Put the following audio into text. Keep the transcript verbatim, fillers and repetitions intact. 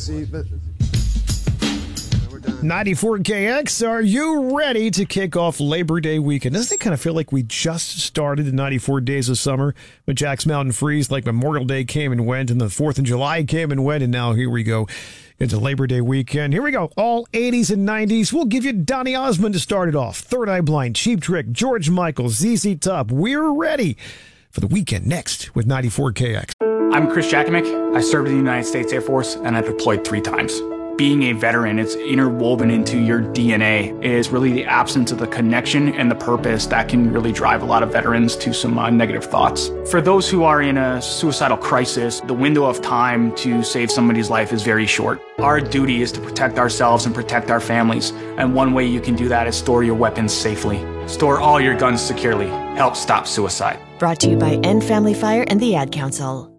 see, but ninety-four K X, are you ready to kick off Labor Day weekend? Doesn't it kind of feel like we just started the ninety-four days of summer with Jack's Mountain Freeze, like Memorial Day came and went, and the fourth of July came and went, and now here we go into Labor Day weekend. Here we go, all eighties and nineties. We'll give you Donny Osmond to start it off. Third Eye Blind, Cheap Trick, George Michael, Z Z Top. We're ready for the weekend next with ninety-four K X. I'm Chris Jakimick. I served in the United States Air Force, and I deployed three times. Being a veteran, it's interwoven into your D N A. It is really the absence of the connection and the purpose that can really drive a lot of veterans to some uh, negative thoughts. For those who are in a suicidal crisis, the window of time to save somebody's life is very short. Our duty is to protect ourselves and protect our families, and one way you can do that is store your weapons safely. Store all your guns securely. Help stop suicide. Brought to you by End Family Fire and the Ad Council.